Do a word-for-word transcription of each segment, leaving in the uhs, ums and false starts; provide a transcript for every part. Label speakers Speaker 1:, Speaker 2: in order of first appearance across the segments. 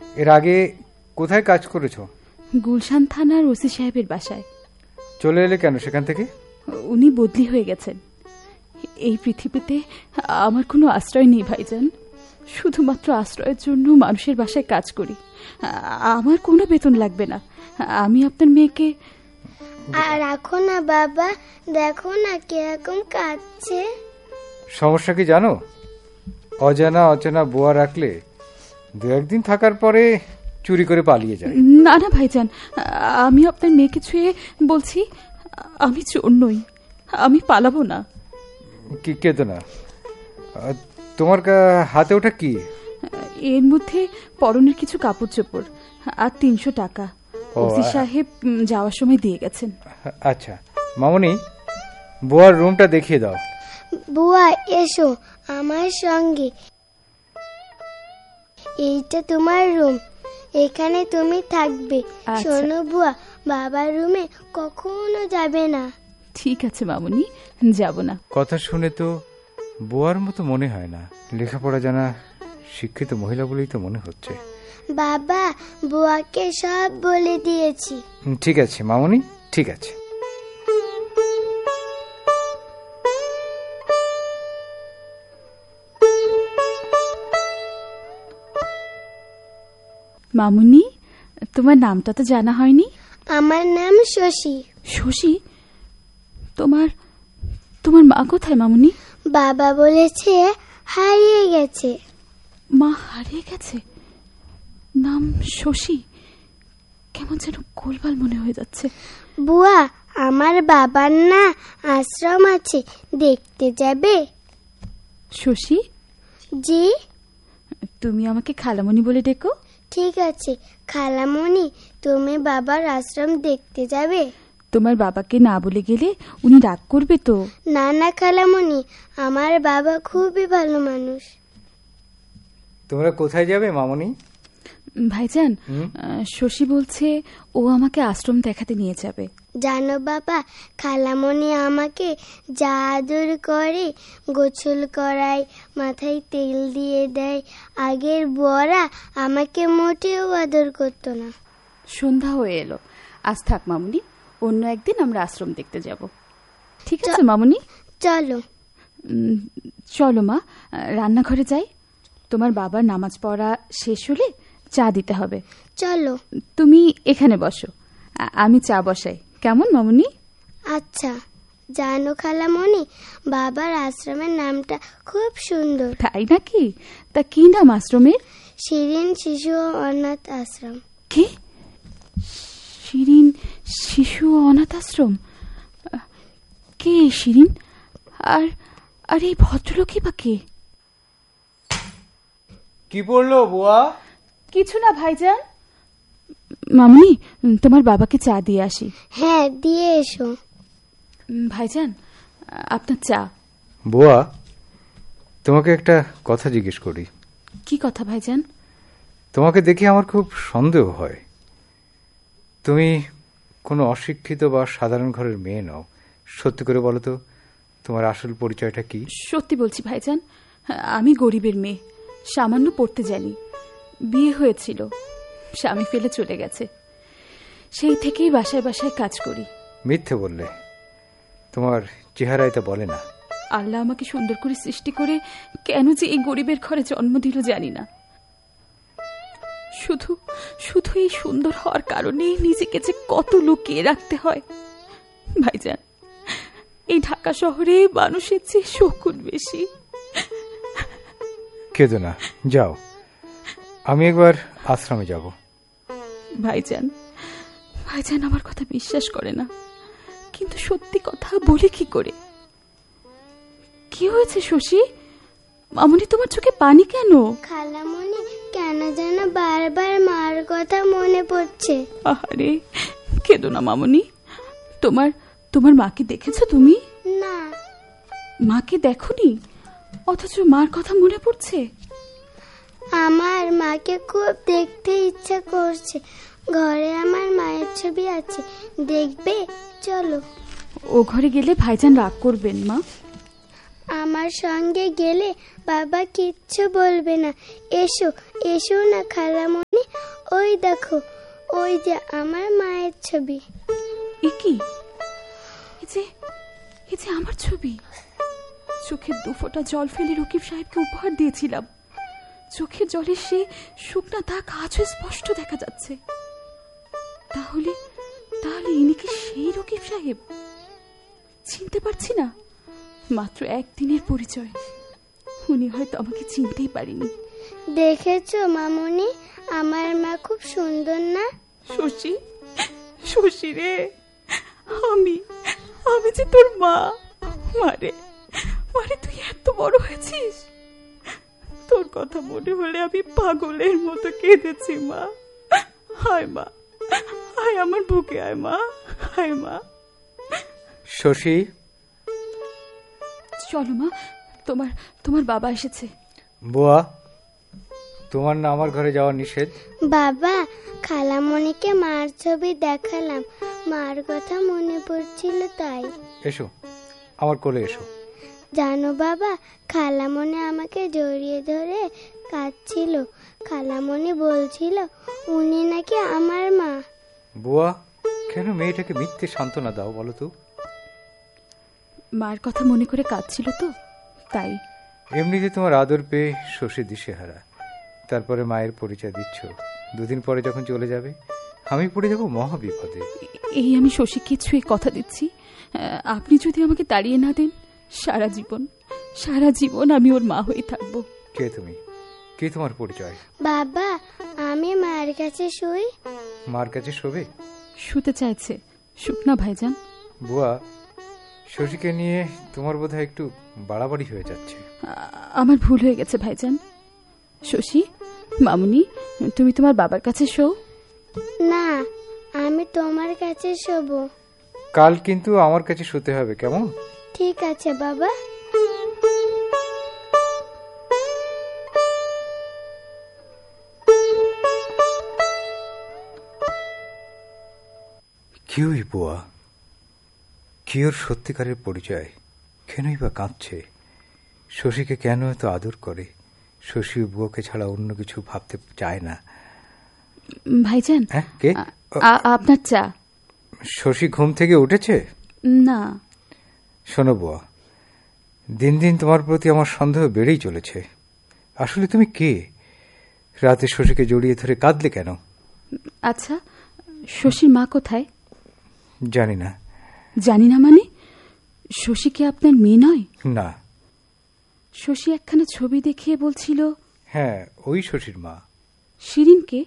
Speaker 1: এর আগে কোথায় কাজ করেছো?
Speaker 2: গুলশান থানার ওসি সাহেবের বাসায়।
Speaker 1: চলে এলে কেন সেখান থেকে?
Speaker 2: উনি বদলি হয়ে গেছেন। এই পৃথিবীতে আমার কোনো আশ্রয় নেই ভাইজান। শুধুমাত্র আশ্রয়ের জন্য মানুষের বাসায় কাজ করি। আমার কোনো বেতন লাগবে না। আমি আপনার মেয়েকে।
Speaker 3: আর রাখো না বাবা, দেখো না কিরকম কাঁদছে।
Speaker 1: সমস্যা কি জানো? অজানা অচেনা বুয়া রাখলে দু একদিন থাকার পরে চুরি করে পালিয়ে যায়।
Speaker 2: না না ভাইজান, আমি আপনার মেয়েকে ছুঁয়ে বলছি আমি চোর নই, আমি পালাবো না।
Speaker 1: কি কেতো না? তোমার হাতে ওটা কি?
Speaker 2: এর মধ্যে পরনের কিছু কাপড় চোপড় আর তিনশো টাকা ওসি সাহেব যাওয়ার সময় দিয়ে গেছেন।
Speaker 1: আচ্ছা মামনি, বুয়ার রুমটা দেখিয়ে দাও।
Speaker 3: বুয়া এসো আমার সঙ্গে। এইটা তোমার রুম, এখানে তুমি থাকবে। শোনো বুয়া, বাবার রুমে কখনো যাবে না।
Speaker 2: ঠিক আছে মামনি, যাব না।
Speaker 1: কথা শুনে তো বুয়ার মতো মনে হয় না। লেখাপড়া জানা শিক্ষিত মহিলা বলেই তো মনে হচ্ছে।
Speaker 3: বাবা, বুয়াকে সব বলে দিয়েছি।
Speaker 1: ঠিক আছে মামনি, ঠিক আছে।
Speaker 2: মামুনি, তোমার নামটা তো জানা হয়নি।
Speaker 3: আমার নাম শশী।
Speaker 2: শশী? তোমার তোমার মা কোথায় মামুনি?
Speaker 3: বাবা বলেছে হারিয়ে গেছে।
Speaker 2: মা হারিয়ে গেছে? নাম শশী? কেমন যেন গোলমাল মনে হয়ে যাচ্ছে।
Speaker 3: বুয়া, আমার বাবার না আশ্রম আছে, দেখতে যাবে?
Speaker 2: শশী?
Speaker 3: জি।
Speaker 2: তুমি আমাকে খালামণি বলে ডেকো।
Speaker 3: ঠিক আছে খালামণি, তুমি বাবার আশ্রম দেখতে যাবে?
Speaker 2: তোমার বাবাকে না বলে গেলে উনি রাগ করবে তো।
Speaker 3: না না খালামণি, আমার বাবা খুবই ভালো মানুষ।
Speaker 1: তোমরা কোথায় যাবে মামনি?
Speaker 2: ভাইজান, শশী বলছে ও আমাকে আশ্রম দেখাতে নিয়ে যাবে।
Speaker 3: জানো বাবা, খালামণি আমাকে যা আদর করে, গোসল করায়, মাথায় তেল দিয়ে দেয়। আগের বুয়ারা আমাকে মোটেও আদর করতো না।
Speaker 2: সন্ধ্যা হয়ে এলো, আজ থাক মামুনি, অন্য একদিন আমরা আশ্রম দেখতে যাব। ঠিক আছে মামুনি,
Speaker 3: চলো।
Speaker 2: চলো মা, রান্নাঘরে যাই। তোমার বাবার নামাজ পড়া শেষ হলে চা দিতে হবে।
Speaker 3: চলো।
Speaker 2: তুমি এখানে বসো, আমি চা বসাই, কেমন মামুনি?
Speaker 3: আচ্ছা। জানো খালামণি, বাবার আশ্রমের নামটা খুব সুন্দর।
Speaker 2: তাই নাকি? তা কি নাম আশ্রমের?
Speaker 3: শিরিন শিশু অনাথ আশ্রম।
Speaker 2: কি? শিরিন শিশু অনাথ আশ্রম? কে শিরিন? আর আর এই ভদ্রলোকই বা কে?
Speaker 1: কি পড়লো বুয়া?
Speaker 2: কিছু না ভাইজান। মামুনি, তোমার বাবাকে চা দিয়ে আসি।
Speaker 3: হ্যাঁ, দিয়ে এসো।
Speaker 2: ভাইজান, আপনার চা।
Speaker 1: বুয়া, তোমাকে একটা কথা জিজ্ঞেস করি।
Speaker 2: কি কথা ভাইজান?
Speaker 1: তোমাকে দেখে আমার খুব সন্দেহ হয়। তুমি কোনো অশিক্ষিত বা সাধারণ ঘরের মেয়ে নও। সত্যি করে বলো তো, তোমার আসল পরিচয়টা কি?
Speaker 2: সত্যি বলছি ভাইজান, আমি গরিবের মেয়ে, সামান্য পড়তে জানি। বিয়ে হয়েছিল, স্বামী ফেলে চলে গেছে। সেই থেকেই বাসায় বাসায় কাজ করি।
Speaker 1: মিথ্যে বললে, তোমার চেহারা এটা বলে না।
Speaker 2: আল্লাহ আমাকে সুন্দর করে সৃষ্টি করে কেন যে এই গরিবের ঘরে জন্ম দিল জানি না। শুধু শুধু এই সুন্দর হওয়ার কারণে নিজেকে যে কত লুকিয়ে রাখতে হয়। ভাইজান, এই ঢাকা শহরে মানুষের চেয়ে শকুন বেশি।
Speaker 1: কেঁদো না, যাও, আমি একবার আশ্রমে যাব।
Speaker 2: ভাইজান, ভাইজান আমার কথা বিশ্বাস করে না, কিন্তু সত্যি কথা বলে কি করে? কি হয়েছে শশী? মামুনি, তোমার চোখে পানি কেন?
Speaker 3: খালামণি, কেন যেন বারবার মার কথা মনে পড়ছে।
Speaker 2: আরে কেঁদো না মামুনি। তোমার তোমার মাকে দেখেছো তুমি?
Speaker 3: না।
Speaker 2: মাকে দেখোনি, অথচ মার কথা মনে পড়ছে?
Speaker 3: আমার মাকে খুব দেখতে ইচ্ছা করছে। ঘরে আমার মায়ের ছবি আছে, দেখবে? চলো।
Speaker 2: ও ঘরে গেলে ভাইজান রাগ করবেন মা।
Speaker 3: আমার সঙ্গে গেলে বাবা কিচ্ছু বলবে না। এসো এসো না খালামণি, ওই দেখো, ওই যে আমার মায়ের ছবি।
Speaker 2: এ কি? এ যে এ যে আমার ছবি। চোখের দুফোঁটা জল ফেলে রকিব সাহেবকে উপহার দিয়েছিলাম। চোখের জলের সে শুকনা দাগ আজও স্পষ্ট দেখা যাচ্ছে। তাহলে তাহলে ইনি কি সেই রকিব সাহেব? চিনতে পারছি না, মাত্র একদিনের পরিচয়। উনি হয়তো আমাকে চিনতেই পারেনি।
Speaker 3: দেখেছো মামুনি, আমার মা খুব সুন্দর না?
Speaker 2: শশী, শশী রে, আমি আমি যে তোর মা। মারে মারে, তুই এত বড় হয়েছিস। তোর কথা মনে হলে আমি পাগলের মতো কেঁদেছি মা। হায় মা, হায় আমার বুকে আয় মা, হায় মা।
Speaker 1: শশী,
Speaker 2: চলো মা, তোমার তোমার বাবা এসেছে।
Speaker 1: বুয়া, তোমার না আমার ঘরে যাওয়া নিষেধ?
Speaker 3: বাবা, খালামণিকে মার ছবি দেখালাম, মার কথা মনে পড়ছিল তাই।
Speaker 1: এসো, আমার কোলে এসো।
Speaker 3: জানো বাবা, খালামণি আমাকে জড়িয়ে ধরে কাঁদছিল। খালামণি বলছিল উনি নাকি আমার মা।
Speaker 1: বুয়া, কেন মেয়েটাকে মিথ্যে সান্ত্বনা দাও বলো তো?
Speaker 2: মার কথা মনে করে কাঁদছিল তো তাই।
Speaker 1: এমনিতে তোমার আদর পেয়ে শশী দিশেহারা, তারপরে মায়ের পরিচয় দিচ্ছ। দুদিন পরে যখন চলে যাবে আমি পড়ে যাবো মহা বিপদে।
Speaker 2: এই আমি শশীকে ছুঁয়ে কথা দিচ্ছি, আপনি যদি আমাকে তাড়িয়ে না দেন, সারা জীবন সারা জীবন আমি ওর মা হয়ে থাকবো।
Speaker 1: কে তুমি? কে তোমার পরিচয়?
Speaker 3: বাবা, আমি মার কাছে শুই।
Speaker 1: মার কাছে শোবে?
Speaker 2: শুতে চাইছে, শুকনা ভাইজান।
Speaker 1: বুয়া, শশীকে নিয়ে তোমার বোধহয় একটু বাড়াবাড়ি হয়ে যাচ্ছে।
Speaker 2: আমার ভুল হয়ে গেছে ভাইজান। শশী, মামুনি, তুমি তোমার বাবার কাছে শো।
Speaker 3: না, আমি তোমার কাছে শোবো।
Speaker 1: কাল কিন্তু আমার কাছে শুতে হবে, কেমন?
Speaker 3: ঠিক আছে বাবা।
Speaker 1: কি ওই বুয়া, কি ওর সত্যিকারের পরিচয়? কেনই বা কাঁদছে? শশীকে কেন এত আদর করে? শশী বুয়াকে ছাড়া অন্য কিছু ভাবতে চায় না।
Speaker 2: ভাইজান,
Speaker 1: হ্যাঁ, কে?
Speaker 2: আপনার চা।
Speaker 1: শশী ঘুম থেকে উঠেছে?
Speaker 2: না।
Speaker 1: শোনো বুয়া, দিন দিন তোমার প্রতি আমার সন্দেহ বেড়েই চলেছে। আসলে তুমি কে? রাতে শশীকে জড়িয়ে ধরে কাঁদলে কেন?
Speaker 2: আচ্ছা, শশীর মা কোথায়?
Speaker 1: জানি না।
Speaker 2: জানি না মানে? শশী কি আপনার মেয়ে নয়?
Speaker 1: না।
Speaker 2: শশী একখানা ছবি দেখিয়ে বলছিল।
Speaker 1: হ্যাঁ, ওই শশীর মা।
Speaker 2: শিরিনকে?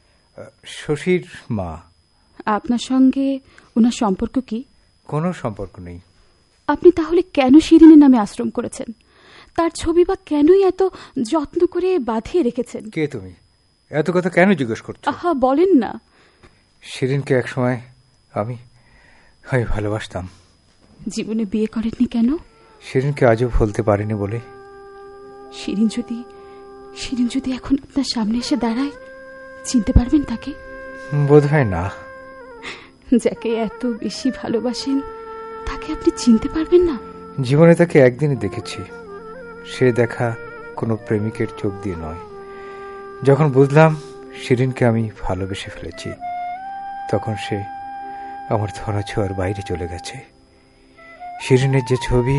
Speaker 1: শশীর মা।
Speaker 2: আপনার সঙ্গে ওনার সম্পর্ক কি?
Speaker 1: কোনো সম্পর্ক নেই।
Speaker 2: আপনি তাহলে কেন শিরিনের নামে আশ্রম করেছেন? তার ছবি বা কেনই এত যত্ন করে বাঁধিয়ে রেখেছেন?
Speaker 1: কে তুমি? এত কথা কেন জিজ্ঞেস করছো?
Speaker 2: আহা, বলেন না।
Speaker 1: শিরিনকে একসময় আমি আমি ভালোবাসতাম।
Speaker 2: জীবনে বিয়ে করেননি কেন?
Speaker 1: শিরিনকে আজও ভুলতে পারিনি বলে।
Speaker 2: শিরিন যদি শিরিন যদি এখন আপনার সামনে এসে দাঁড়ায়, চিনতে পারবেন তাকে?
Speaker 1: বোধহয় না।
Speaker 2: যাকে এত বেশি ভালোবাসেন তাকে আপনি চিনতে পারবেন না?
Speaker 1: জীবনে তাকে একদিনই দেখেছি। সে দেখা কোনো প্রেমিকের চোখ দিয়ে নয়। যখন বুঝলাম শিরিনকে আমি ভালোবেসে ফেলেছি, তখন সে আমার ধরা ছোঁয়ার বাইরে চলে গেছে। শিরিনের যে ছবি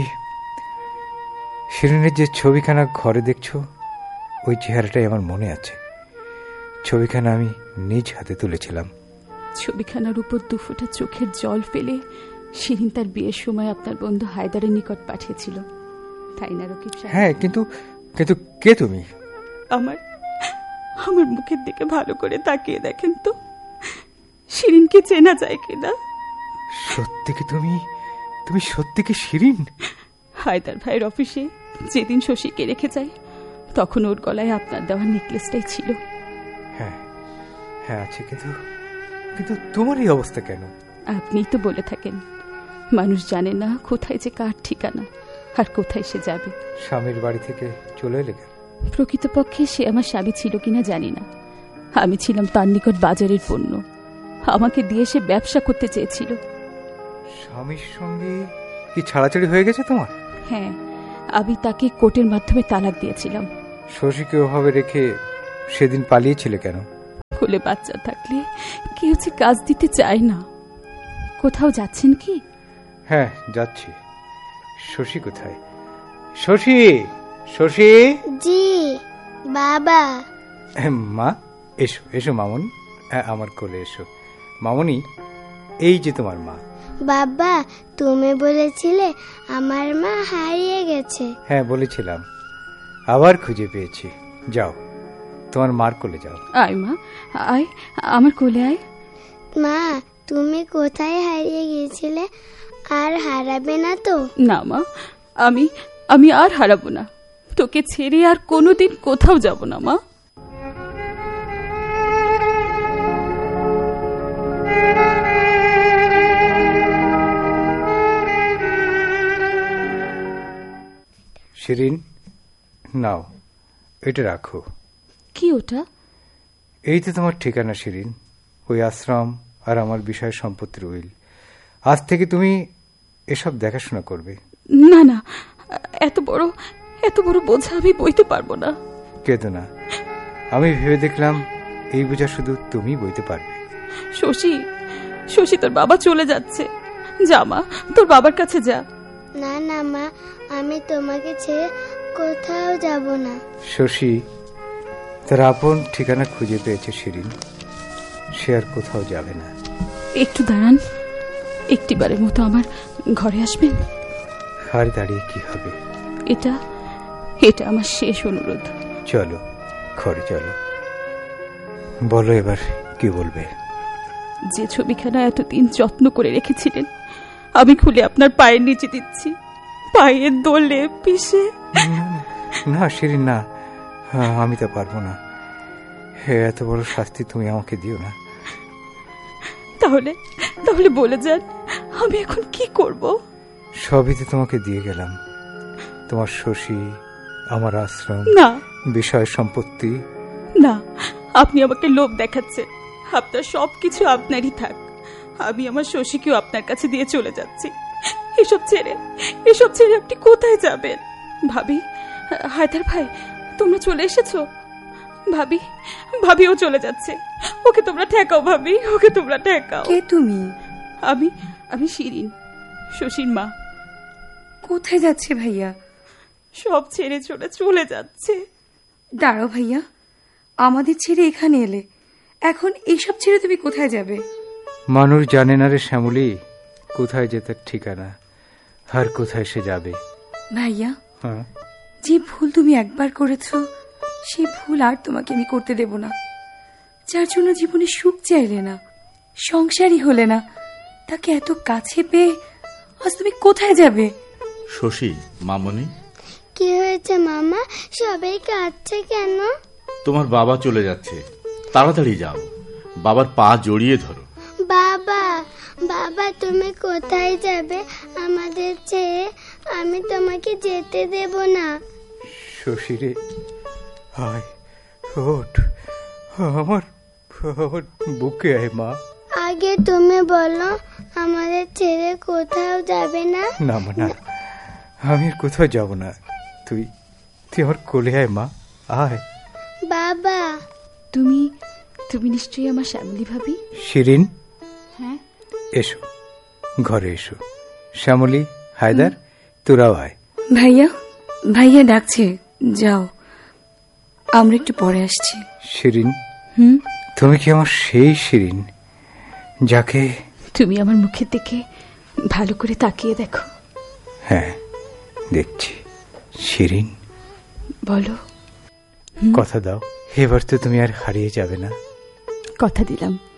Speaker 1: শিরিনের যে ছবিখানা ঘরে দেখছো, ওই চেহারাটাই আমার মনে আছে। ছবিখানা আমি নিজ হাতে তুলেছিলাম।
Speaker 2: ছবিখানার উপর দুফোঁটা চোখের জল ফেলে শিরিন তার বিয়ের সময় আপনার বন্ধু হায়দারের নিকট পাঠিয়েছিল, তাই না রকিব সাহেব?
Speaker 1: হ্যাঁ, কিন্তু কিন্তু কে তুমি?
Speaker 2: আমার আমার মুখের দিকে ভালো করে তাকিয়ে দেখেন তো, শিরিনকে চেনা যায় কিনা?
Speaker 1: সত্যি কি তুমি তুমি সত্যি কি শিরিন?
Speaker 2: হায়দার ভাইয়ের অফিসে যেদিন শশীকে রেখে যায়, তখন ওর গলায় আপনার দেওয়ার নেকলেসটাই ছিল।
Speaker 1: হ্যাঁ হ্যাঁ আছে, কিন্তু কিন্তু তোমার এই অবস্থা কেন?
Speaker 2: আপনিই তো বলে থাকেন, মানুষ জানে না কোথায় যে কার ঠিকানা আর কোথায় সে যাবে।
Speaker 1: স্বামীর বাড়ি থেকে চলে এলে কেন?
Speaker 2: প্রকৃতপক্ষে সে আমার স্বামী ছিল কিনা জানি না। আমি ছিলাম তার নিকট বাজারের পণ্য। আমাকে দিয়ে সে ব্যবসা করতে চেয়েছিল।
Speaker 1: স্বামীর সঙ্গে কি ছাড়াছাড়ি হয়ে গেছে তোমার?
Speaker 2: হ্যাঁ, আমি তাকে কোর্টের মাধ্যমে তালাক দিয়েছিলাম।
Speaker 1: শশীকে ওভাবে রেখে সেদিন পালিয়েছিলে কেন?
Speaker 2: ভুল কোলে বাচ্চা থাকলে কেউ যে কাজ দিতে চায় না। কোথাও যাচ্ছেন কি?
Speaker 1: হ্যাঁ, যাচ্ছি। শশী কোথায়? শশী, শশী।
Speaker 3: জি বাবা।
Speaker 1: মা, এসো এসো মামনি, আমার কোলে এসো। মামনি, এই যে তোমার মা।
Speaker 3: বাবা, তুমি বলেছিলে আমার মা হারিয়ে গেছে।
Speaker 1: হ্যাঁ, বলেছিলাম, আবার খুঁজে পেয়েছি। যাও, তোমার মার কোলে যাও।
Speaker 2: আয় মা, আয় আমার কোলে আয়।
Speaker 3: মা, তুমি কোথায় হারিয়ে গিয়েছিলে? আর হারাবে না তো?
Speaker 2: না মা, আমি আমি আর হারাবো না। তোকে ছেড়ে আর কোনোদিন কোথাও যাব না মা।
Speaker 1: শিরিন, নাও, এটা রাখো।
Speaker 2: কি ওটা?
Speaker 1: এই তো তোমার ঠিকানা শিরিন, ওই আশ্রম আর আমার বিষয় সম্পত্তির উইল। আজ থেকে তুমি এসব দেখাশোনা করবে।
Speaker 2: না না, এত বড় এত বড় বোঝা আমি বইতে পারবো না।
Speaker 1: কেঁদো না, আমি ভেবে দেখলাম এই বোঝা শুধু তুমি বইতে পারবে।
Speaker 2: শশী, শশী, তোর বাবা চলে যাচ্ছে। যা মা, তোর বাবার কাছে যা।
Speaker 3: না না মা, আমি তোমাকে ছেড়ে কোথাও যাব না।
Speaker 1: শশী তার আপন ঠিকানা খুঁজে পেয়েছে শিরিন, সে আর কোথাও যাবে না।
Speaker 2: একটু দাঁড়ান, একটিবারের মতো আমার ঘরে আসবেন।
Speaker 1: আর দাঁড়িয়ে কি হবে?
Speaker 2: এটা এটা আমার শেষ অনুরোধ।
Speaker 1: চলো ঘরে চলো। বলো এবার কি বলবে?
Speaker 2: যে ছবিখানা এতদিন যত্ন করে রেখেছিলেন, আমি খুলে আপনার পায়ের নিচে দিচ্ছি। পায়ের দোলে পিষে।
Speaker 1: না শিরিন, না, আমি তা পারবো না। এত বড় শাস্তি তুমি আমাকে দিও না।
Speaker 2: তাহলে তাহলে বলে যান, আমি এখন কি করব?
Speaker 1: সবই তো তোমাকে দিয়ে গেলাম, তোমার শশী, আমার আশ্রম,
Speaker 2: না
Speaker 1: বিষয় সম্পত্তি।
Speaker 2: না, আপনি আমাকে লোভ দেখাচ্ছেন। আপনার সবকিছু আপনারই থাক। আমি আমার শশীকেও আপনার কাছে দিয়ে চলে যাচ্ছি। এসব ছেড়ে এসব ছেড়ে আপনি কোথায় যাবেন? ভাবি, হায়দার ভাই, তোমরা চলে এসেছো? ভাবি, ভাবিও চলে যাচ্ছে। ওকে তোমরা ঠেকাও ভাবি, ওকে তোমরা ঠেকাও।
Speaker 4: কে তুমি?
Speaker 2: আমি আমি শিরিন, শশীর মা।
Speaker 4: কোথায় যাচ্ছে ভাইয়া?
Speaker 2: সব ছেড়ে চলে চলে যাচ্ছে।
Speaker 4: দাঁড়াও ভাইয়া, আমাদের ছেড়ে এখানে এলে, এখন এইসব ছেড়ে তুমি কোথায় যাবে?
Speaker 1: মানুষ জানে না রে শ্যামলী, কোথায় যে তার ঠিকানা আর কোথায় সে যাবে।
Speaker 4: ভাইয়া,
Speaker 1: হ্যাঁ,
Speaker 4: যে ভুল তুমি একবার করেছো, সেই ভুল আর তোমাকে আমি করতে দেব না। যার জন্য জীবনে সুখ চাইলে না, সংসারই হলে না, তাকে এত কাছে পেয়ে আজ তুমি কোথায় যাবে?
Speaker 5: শশী, মামনি,
Speaker 3: কি হয়েছে মামা? সবাই কাঁদছে কেন?
Speaker 5: তোমার বাবা চলে যাচ্ছে, তাড়াতাড়ি যাও, বাবার পা জড়িয়ে ধরো।
Speaker 3: বাবা, বাবা, তুমি কোথায় যাবে আমাদের ছেড়ে? আমি তোমাকে যেতে দেব না।
Speaker 1: শশী রে, আয়, ওঠ, আমার আমার বুকে আয় মা।
Speaker 3: আগে তুমি বলো, আমাদের ছেড়ে কোথাও যাবে না?
Speaker 1: না মা, না, আমি আর কোথাও যাব না। তুই তুই আমার কোলে আয় মা, আয়।
Speaker 3: বাবা,
Speaker 2: তুমি তুমি নিশ্চয়ই আমার শ্যামলী ভাবি?
Speaker 1: শিরিন,
Speaker 2: হ্যাঁ,
Speaker 1: এসো, ঘরে এসো। শ্যামলী, হায়দার, তোরাও আয়।
Speaker 4: ভাইয়া, ভাইয়া ডাকছে, যাও, আমরা একটু পরে আসছি।
Speaker 1: শিরিন,
Speaker 2: হুম,
Speaker 1: তুমি কি আমার সেই শিরিন যাকে?
Speaker 2: তুমি আমার মুখের দিকে ভালো করে তাকিয়ে দেখো।
Speaker 1: হ্যাঁ, দেখছি। শিরিন,
Speaker 2: বলো।
Speaker 1: কথা দাও, এবার তো তুমি আর হারিয়ে যাবে না।
Speaker 2: কথা দিলাম।